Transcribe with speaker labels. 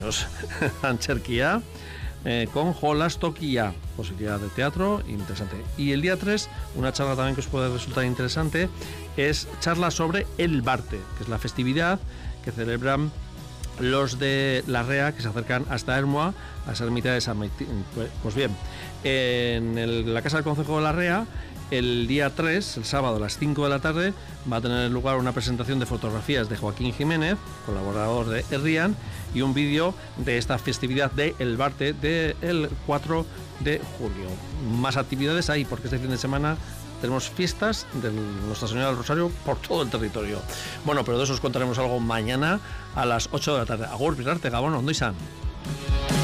Speaker 1: Ancherquía, con Jolastoquía, posibilidad de teatro interesante. Y el día 3, una charla también que os puede resultar interesante, es charla sobre el Barte, que es la festividad que celebran los de Larrea, que se acercan hasta Ermua, a esa ermita de San Martín. Pues bien, en la Casa del Concejo de Larrea, el día 3, el sábado a las 5 de la tarde, va a tener lugar una presentación de fotografías de Joaquín Jiménez, colaborador de Herrián, y un vídeo de esta festividad de El Barte del 4 de julio. Más actividades ahí, porque este fin de semana tenemos fiestas de Nuestra Señora del Rosario por todo el territorio. Bueno, pero de eso os contaremos algo mañana a las 8 de la tarde. Agur, Pirarte, Gabón, Ondo izan.